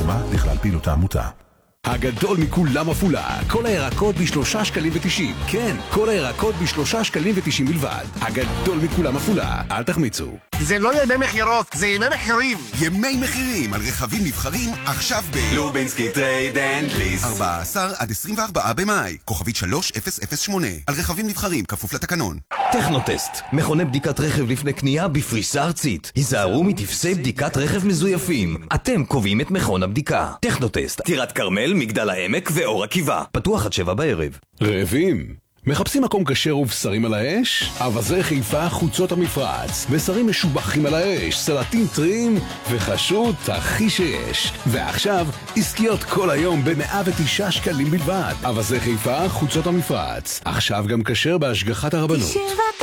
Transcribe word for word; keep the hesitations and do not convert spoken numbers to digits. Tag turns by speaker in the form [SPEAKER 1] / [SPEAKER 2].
[SPEAKER 1] התרומה לכלל פעילות העמותה.
[SPEAKER 2] הגדול מכולם עפולה, כל הירקות בשלושה שקלים ותשעים. כן, כל הירקות בשלושה שקלים ותשעים בלבד. הגדול מכולם עפולה, אל תחמיצו.
[SPEAKER 3] זה לא ימי מחירות, זה ימי מחירים.
[SPEAKER 4] ימי מחירים על רכבים נבחרים עכשיו ב...
[SPEAKER 5] לובינסקי טרייד אנד ליס.
[SPEAKER 4] ארבעה עשר עד עשרים וארבעה במאי, כוכבית שלוש אפס אפס שמונה. על רכבים נבחרים, כפוף לתקנון.
[SPEAKER 6] טכנוטסט, מכוני בדיקת רכב לפני קנייה בפריסה ארצית. היזהרו מתפסי בדיקת רכב מזויפים. אתם קובעים את מכון הבדיקה. טכנוטסט, טירת כרמל, מגדל העמק ואור עקיבא. פתוח עד שבע בערב.
[SPEAKER 2] רעבים? מחפשים מקום כשר ובשרים על האש? אבזי חיפה, חוצות המפרץ, בשרים משובחים על האש, סלטים טריים וחשות הכי שיש. ועכשיו, עסקיות כל היום ב-מאה ותשעה שקלים בלבד. אבזי חיפה, חוצות המפרץ, עכשיו גם כשר בהשגחת הרבנות.